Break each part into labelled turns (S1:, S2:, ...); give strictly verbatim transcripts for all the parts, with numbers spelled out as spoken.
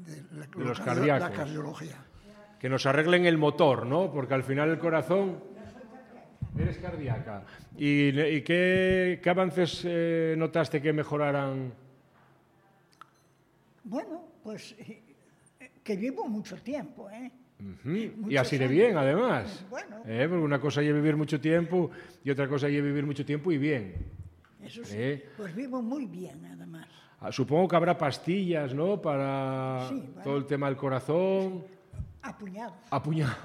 S1: de, la,
S2: de los
S1: la,
S2: cardíacos.
S1: La cardiología.
S2: Que nos arreglen el motor, ¿no? Porque al final el corazón... Eres cardíaca. ¿Y, y qué, qué avances eh, notaste que mejoraran?
S3: Bueno, pues eh, que vivo mucho tiempo, ¿eh?
S2: Uh-huh. Y así de bien, además.
S3: Bueno.
S2: ¿Eh? Porque una cosa es vivir mucho tiempo y otra cosa es vivir mucho tiempo y bien.
S3: Eso sí,
S2: ¿Eh?
S3: pues vivo muy bien, además.
S2: Ah, supongo que habrá pastillas, ¿no? Para
S3: sí, bueno.
S2: todo el tema del corazón.
S3: A puñados.
S2: A puñados.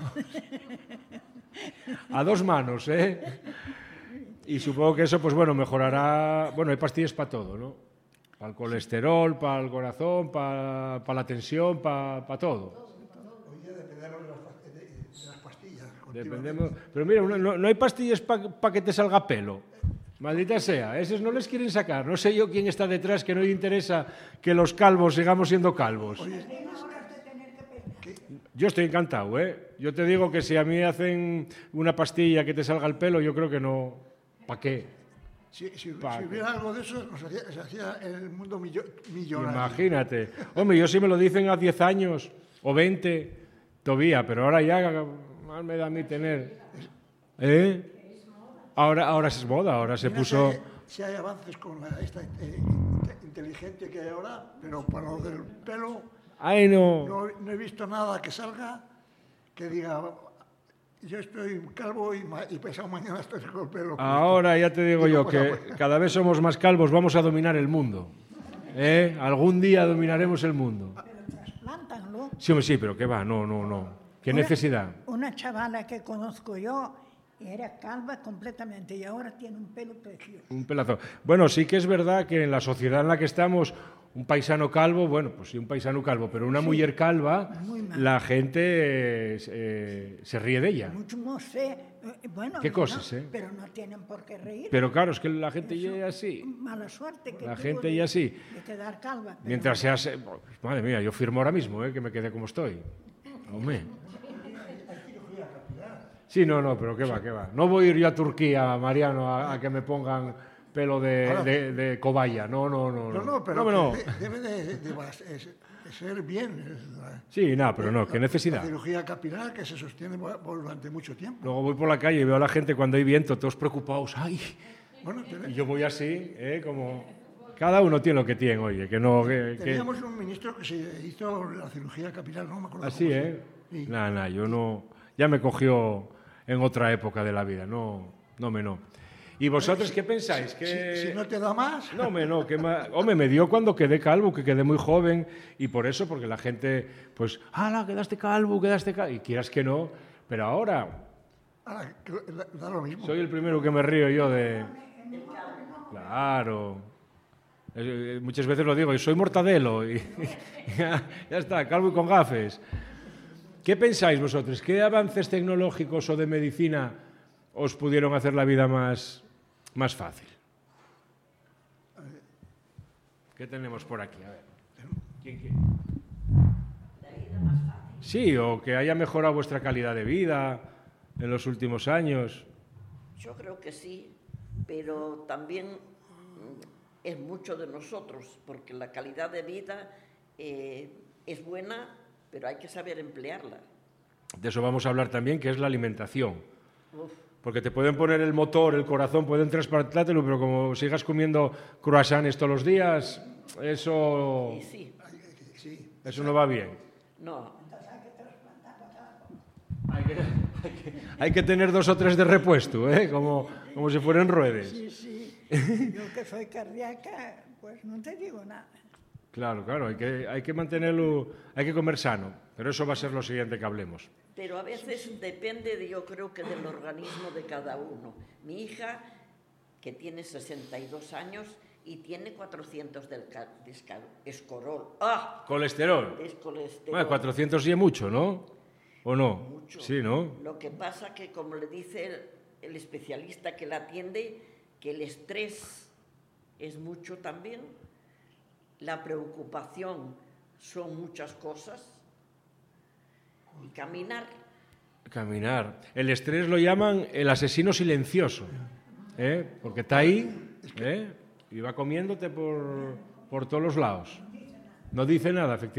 S2: A dos manos, ¿eh? Y supongo que eso, pues bueno, mejorará... Bueno, hay pastillas para todo, ¿no? Para el colesterol, para el corazón, para, para la tensión, para, para todo.
S1: Oye, dependemos de las, de, de las pastillas.
S2: Dependemos... Pero mira, no, no hay pastillas para pa que te salga pelo. Maldita sea, esos no les quieren sacar. No sé yo quién está detrás, que no le interesa que los calvos sigamos siendo calvos.
S1: Oye,
S2: yo estoy encantado, ¿eh? Yo te digo que si a mí hacen una pastilla que te salga el pelo, yo creo que no... ¿Para qué?
S1: Si, si, si hubiera algo de eso, nos hacía, se hacía el mundo millo, millonario.
S2: Imagínate. Hombre, yo si me lo dicen a diez años o veinte, todavía, pero ahora ya más me da a mí tener... ¿Eh? Ahora, ahora es moda, ahora se
S1: Mira
S2: puso...
S1: Si, si hay avances con la, esta eh, inteligencia que hay ahora, pero para lo del pelo...
S2: Ay, no.
S1: no. No he visto nada que salga que diga... Yo estoy calvo y, y pasado mañana estoy con el pelo.
S2: Ahora ya te digo yo que cada vez somos más calvos, vamos a dominar el mundo. ¿Eh? Algún día dominaremos el mundo.
S3: Pero trasplántanlo.
S2: Sí, sí, pero ¿qué va? No, no, no. ¿Qué
S3: una,
S2: necesidad?
S3: Una chavala que conozco yo era calva completamente y ahora tiene un pelo precioso.
S2: Un pelazo. Bueno, sí que es verdad que en la sociedad en la que estamos, un paisano calvo, bueno, pues sí, un paisano calvo, pero una sí, mujer calva, la gente eh, eh, se ríe de ella.
S3: Mucho no sé, eh, bueno,
S2: ¿qué cosas,
S3: no,
S2: eh?
S3: Pero no tienen por qué reír.
S2: Pero claro, es que la gente ya es así.
S3: Mala suerte que
S2: la
S3: tuvo
S2: gente
S3: de,
S2: ya así.
S3: de quedar calva. Pero
S2: mientras seas, eh, madre mía, yo firmo ahora mismo, eh, que me quede como estoy. Hombre. Sí, no, no, pero qué va, qué va. No voy a ir yo a Turquía, Mariano, a, a que me pongan pelo de, Ahora, de, de cobaya. No, no, no.
S1: No, no, pero
S2: no, no.
S1: debe de, de, de, de ser bien. La,
S2: sí, no, pero no, qué necesidad.
S1: La cirugía capilar que se sostiene durante mucho tiempo.
S2: Luego voy por la calle y veo a la gente cuando hay viento, todos preocupados. ¡Ay!
S1: Bueno,
S2: y yo voy así, ¿eh? Como... Cada uno tiene lo que tiene, oye, que no... Que,
S1: Teníamos
S2: que...
S1: un ministro que se hizo la cirugía capilar, no me acuerdo.
S2: Así,
S1: cómo
S2: ¿eh?
S1: Sí.
S2: Nada, nada, yo no... Ya me cogió en otra época de la vida, no, no me no. ¿Y vosotros
S1: si,
S2: qué pensáis?
S1: Si,
S2: que...
S1: si, si no te da más...
S2: No, me, no, que ma... Hombre, me dio cuando quedé calvo, que quedé muy joven, y por eso, porque la gente, pues, ¡hala, quedaste calvo, quedaste calvo! Y quieras que no, pero ahora...
S1: Ahora, da lo mismo.
S2: Soy el primero que me río yo de... Claro... Muchas veces lo digo, y soy mortadelo, y ya, ya está, calvo y con gafes. ¿Qué pensáis vosotros? ¿Qué avances tecnológicos o de medicina os pudieron hacer la vida más, más fácil? ¿Qué tenemos por aquí? A ver. ¿Quién quiere?
S4: La vida más fácil.
S2: Sí, o que haya mejorado vuestra calidad de vida en los últimos años.
S4: Yo creo que sí, pero también es mucho de nosotros, porque la calidad de vida eh, es buena, pero hay que saber emplearla.
S2: De eso vamos a hablar también, que es la alimentación.
S4: Uf.
S2: Porque te pueden poner el motor, el corazón, pueden trasplantártelo, pero como sigas comiendo croissants todos los días, eso,
S4: sí, sí.
S2: eso no va bien.
S4: No.
S2: Hay que, hay, que, hay que tener dos o tres de repuesto, ¿eh? como, como si fueran ruedas.
S3: Sí, sí. Yo que soy cardíaca, pues no te digo nada.
S2: Claro, claro, hay que, hay que mantenerlo, hay que comer sano, pero eso va a ser lo siguiente que hablemos.
S4: Pero a veces depende, de, yo creo que del organismo de cada uno. Mi hija, que tiene sesenta y dos años y tiene cuatrocientos del escorol. ¡Ah!
S2: ¿Colesterol?
S4: Es colesterol.
S2: Bueno, cuatrocientos y es mucho, ¿no? ¿O no?
S4: Mucho.
S2: Sí, ¿no?
S4: Lo que pasa que, como le dice el, el especialista que la atiende, que el estrés es mucho también, la preocupación son muchas cosas, y caminar.
S2: Caminar. El estrés lo llaman el asesino silencioso, ¿eh? Porque está ahí, ¿eh? Y va comiéndote por, por todos los lados. No dice nada, efectivamente.